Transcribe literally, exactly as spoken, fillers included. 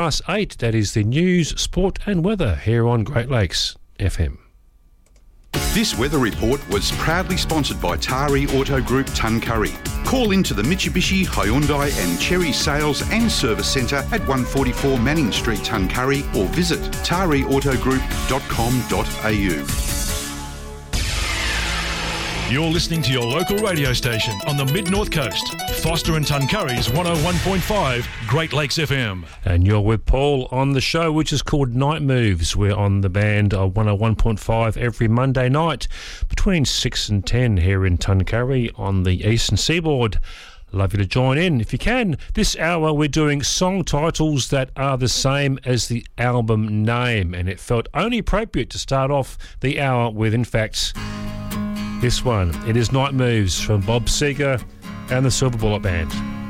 Past eight, that is the news, sport and weather here on Great Lakes F M. This weather report was proudly sponsored by Tari Auto Group Tuncurry. Call into the Mitsubishi, Hyundai and Chery Sales and Service Centre at one forty-four Manning Street, Tuncurry, or visit tari auto group dot com dot a u. You're listening to your local radio station on the Mid-North Coast. Foster and Tuncurry's one oh one point five Great Lakes F M. And you're with Paul on the show, which is called Night Moves. We're on the band of one oh one point five every Monday night between six and ten here in Tuncurry on the eastern seaboard. Love you to join in if you can. This hour we're doing song titles that are the same as the album name, and it felt only appropriate to start off the hour with, in fact, this one. It is Night Moves from Bob Seger and the Silver Bullet Band.